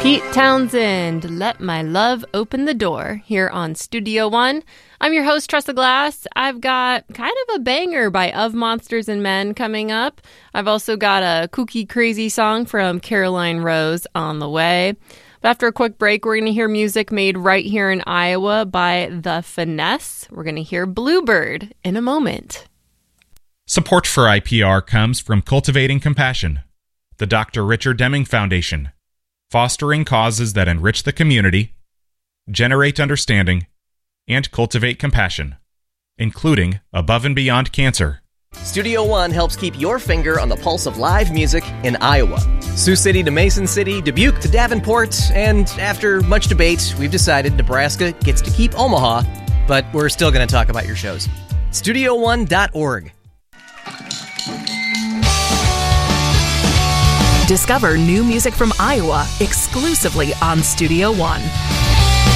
Pete Townsend, Let My Love Open the Door, here on Studio One. I'm your host, Tressa Glass. I've got kind of a banger by Of Monsters and Men coming up. I've also got a kooky, crazy song from Caroline Rose on the way. But after a quick break, we're going to hear music made right here in Iowa by The Finesse. We're going to hear Bluebird in a moment. Support for IPR comes from Cultivating Compassion, the Dr. Richard Deming Foundation, fostering causes that enrich the community, generate understanding, and cultivate compassion, including Above and Beyond Cancer. Studio One helps keep your finger on the pulse of live music in Iowa. Sioux City to Mason City, Dubuque to Davenport, and after much debate, we've decided Nebraska gets to keep Omaha, but we're still going to talk about your shows. StudioOne.org. Discover new music from Iowa exclusively on Studio One.